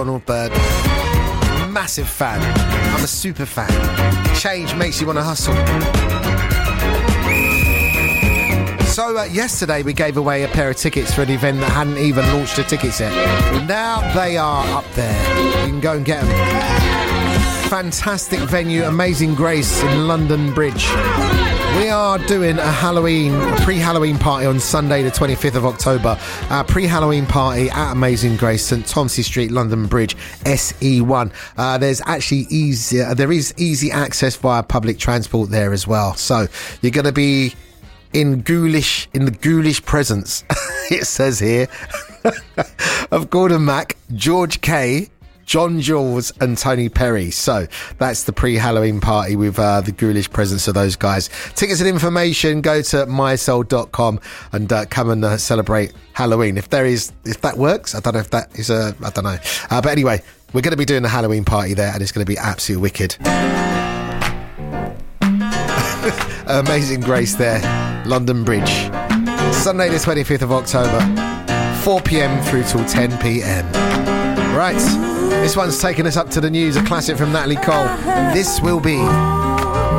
Donald Bird. Massive fan. I'm a super fan. Change makes you want to hustle. So yesterday we gave away a pair of tickets for an event that hadn't even launched the tickets yet. Now they are up there. You can go and get them. Fantastic venue, Amazing Grace in London Bridge. We are doing a pre-Halloween party on Sunday the 25th of October. Our pre-Halloween party at Amazing Grace, St Thomas's Street, London Bridge, SE1. There is easy access via public transport there as well. So you're going to be in the ghoulish presence, it says here, of Gordon Mack, George Kay, John Jules and Tony Perry. So that's the pre-Halloween party with the ghoulish presence of those guys. Tickets and information, go to mysoul.com and come and celebrate Halloween. If that works, I don't know if that is I don't know. But anyway, we're going to be doing the Halloween party there and it's going to be absolutely wicked. Amazing Grace there, London Bridge. Sunday the 25th of October, 4 p.m. through till 10 p.m. Right. This one's taking us up to the news, a classic from Natalie Cole. This will be